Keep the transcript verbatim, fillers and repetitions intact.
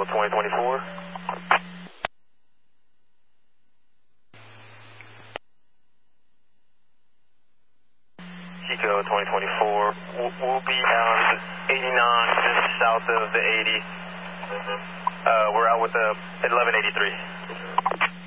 twenty twenty-four. Chico twenty twenty-four. We'll, we'll be down eighty-nine just south of the eighty. Uh, we're out with the eleven eighty-three.